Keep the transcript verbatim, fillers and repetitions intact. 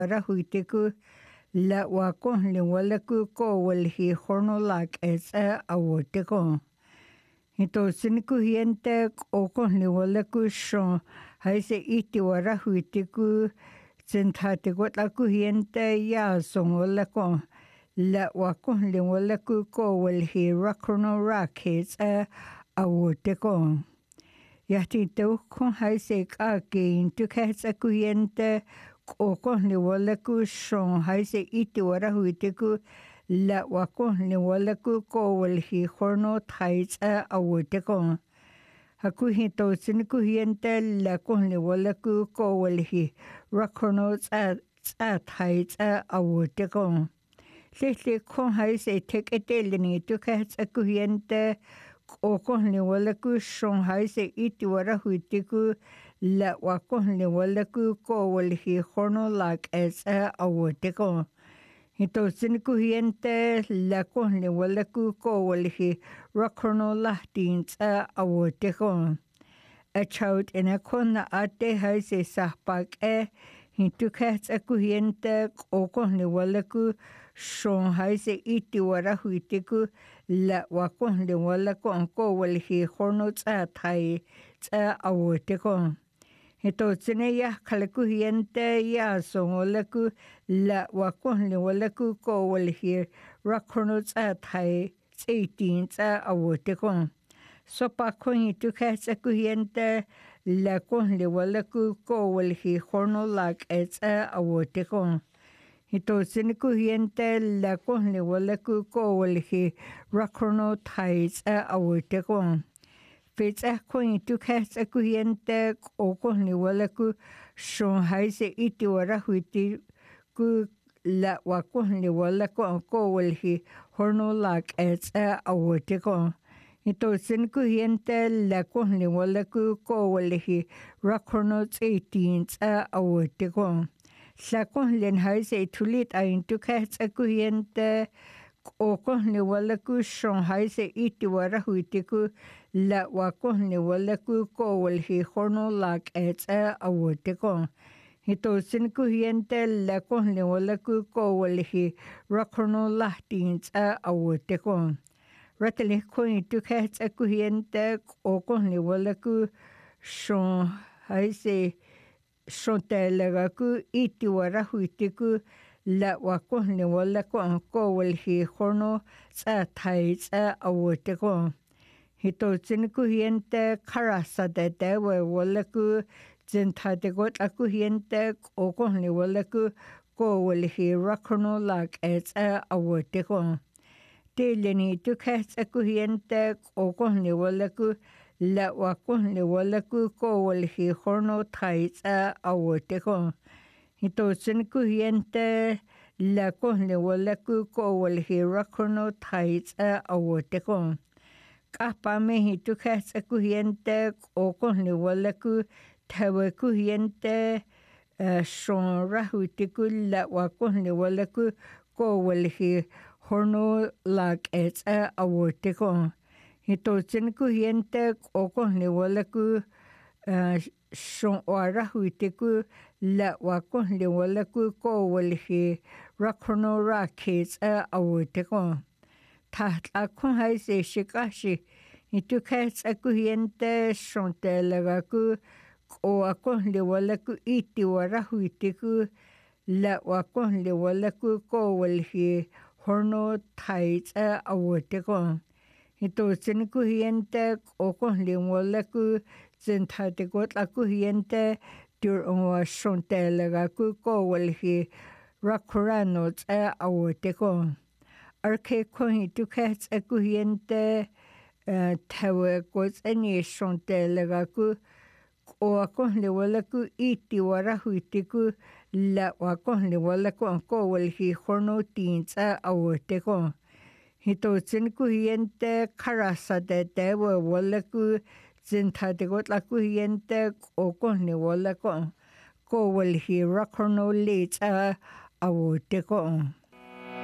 rahuitiku la wako le walaku ko walhi horno lak es a awoteko. Hito siniku hiente oko le walaku shon haise iti warahuitiku zentate walaku hiente ya son walako la wako le walaku ko walhi rakono rak es a awoteko. Yahti teuko haise kake intu kasa kuhiente oko le walaku shon haise iti warahuitiku la wako le walaku ko walhi horno tais a awoteko. Hakuhi to siniku hiente la ko le walaku ko walhi rakono a a tais a awoteko. Lele ko haise tekete lini tu kasa kuhiente oko le walaku shon haise iti warahuitiku la wako le walaku ko walhi horno lak es a awoteko. Hito siniku hiente la ko le walaku ko walhi rakono lahtins a awoteko. A chaut ina kona ate haise sahpak e hintu kasa kuhiente oko le walaku shon haise iti warahuitiku la wako le walaku ko walhi horno tsa thai tsa awoteko. Hito tsine ya kalaku hiente ya son walaku la wako le walaku ko walhi rakono tsa thai tsaitin tsa awoteko. Sopa ko hitu kasa kuhiente la ko le walaku ko walhi horno lak tsa awoteko. Hito siniku hiente la ko le walaku ko walhi rakono thai tsa awoteko. Fetsa ko hitu kasa kuhiente oko le walaku shon haise iti warahuiti ku la wako le walaku ko walhi horno lak tsa awoteko. Hito siniku hiente la ko le walaku ko walhi rakono tsaitin tsa awoteko. Sako len haise tulit ain tu kasa kuhiente oko le walaku shon haise iti warahuitiku la wako le walaku ko walhi horno lak tsa awoteko. Hito siniku hiente la ko le walaku ko walhi rakono lahtin tsa awoteko. Ratele ko hitu kasa kuhiente oko le walaku shon haise shontelagaku iti warahuitiku la wako le walaku ko walhi horno tsa thai tsa awoteko. Hito siniku hiente karasa de dewe walaku zentate walaku hiente oko le walaku ko walhi rakono lak tsa awoteko. Teleni tu kasa kuhiente oko le walaku la wako le walaku ko walhi horno thai tsa awoteko. Hito siniku hiente la ko le walaku ko walhi rakono thai tsa awoteko. Kapa me hitu kasa kuhiente oko le walaku tawe kuhiente shon rahutiku la wako le walaku ko walhi horno lak tsa awoteko. Hito siniku hiente oko le walaku shon warahuitiku la wako le walaku ko walhi rakono rakis a awoteko. Tahta ko haise shikashi hitu kasa kuhiente shon telagaku o wako le walaku iti warahuitiku la wako le walaku ko walhi horno thai tsa awoteko. Hito siniku hiente oko le walaku zentate walaku hiente dur onwa shontelagaku ko walhi rakorano tsa awoteko. Arke ko hitu kasa kuhiente tawe kotsani shontelagaku o wako le walaku iti warahuitiku la wako le walaku ko walhi horno tin tsa awoteko. Hito siniku hiente karasa de dewe walaku zentate walaku hiente oko le walaku ko walhi rakono le tsa awoteko.